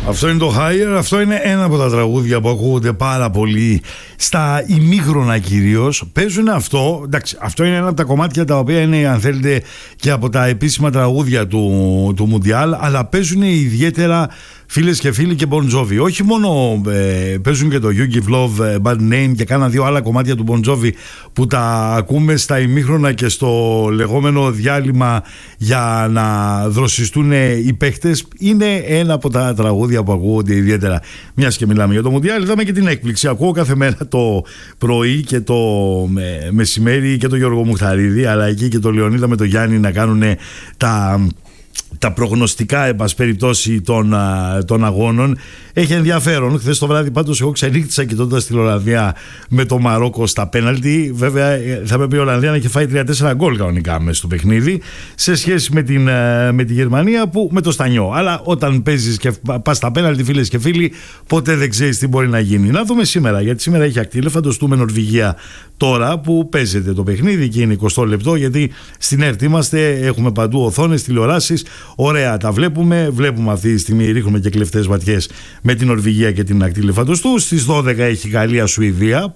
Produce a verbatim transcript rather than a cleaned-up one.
Αυτό είναι το Higher, αυτό είναι ένα από τα τραγούδια που ακούγονται πάρα πολύ στα ημίχρονα κυρίως. Παίζουν αυτό, εντάξει, αυτό είναι ένα από τα κομμάτια τα οποία είναι, αν θέλετε, και από τα επίσημα τραγούδια του, του Μουντιάλ, αλλά παίζουν ιδιαίτερα φίλες και φίλοι και Bon Jovi. Όχι μόνο ε, παίζουν και το You Give Love, Bad Name και κάνα δύο άλλα κομμάτια του Bon Jovi που τα ακούμε στα ημίχρονα και στο λεγόμενο διάλειμμα για να δροσιστούν οι παίχτες. Είναι ένα από τα τραγούδια που ακούγονται ιδιαίτερα. Μιας και μιλάμε για το Μουντιάλ, είδαμε και την έκπληξη. Ακούω κάθε μέρα το πρωί και το ε, μεσημέρι και το Γιώργο Μουχταρίδη, αλλά εκεί και το Λεωνίδα με το Γιάννη να κάνουν τα... τα προγνωστικά, εν πάση περιπτώσει, των, των αγώνων. Έχει ενδιαφέρον. Χθες το βράδυ πάντως εγώ ξενύχτησα κοιτώντας τη Ολλανδία με το Μαρόκο στα πέναλτι. Βέβαια θα πρέπει η Ολλανδία να έχει φάει τρία τέσσερα γκολ κανονικά μέσα στο παιχνίδι σε σχέση με, την, με τη Γερμανία που με το στανιό. Αλλά όταν παίζεις και πας στα πέναλτι, φίλες και φίλοι, ποτέ δεν ξέρεις τι μπορεί να γίνει. Να δούμε σήμερα, γιατί σήμερα έχει ακτήλεφαντος του με Νορβηγία τώρα που παίζεται το παιχνίδι και είναι είκοσι λεπτό, γιατί στην ΕΡΤ είμαστε, έχουμε παντού οθόνες, τηλεοράσεις. Ωραία, τα βλέπουμε. Βλέπουμε αυτή τη στιγμή, ρίχνουμε και κλεφτές ματιές με την Νορβηγία και την ακτή λεφαντοστού. Στις δώδεκα έχει Γαλλία-Σουηδία.